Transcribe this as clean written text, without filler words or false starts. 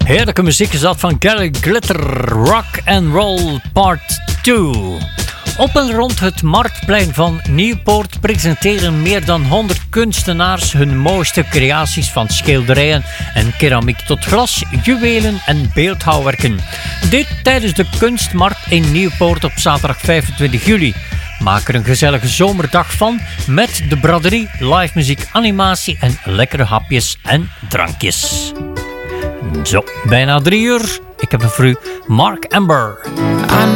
Heerlijke muziek is dat van Gary Glitter, Rock and Roll Part 2. Op en rond het marktplein van Nieuwpoort presenteren meer dan 100 kunstenaars hun mooiste creaties van schilderijen en keramiek tot glas, juwelen en beeldhouwwerken. Dit tijdens de kunstmarkt in Nieuwpoort op zaterdag 25 juli. Maak er een gezellige zomerdag van met de braderie, live muziek, animatie en lekkere hapjes en drankjes. Zo, bijna 3 uur. Ik heb nog voor u Mark Amber.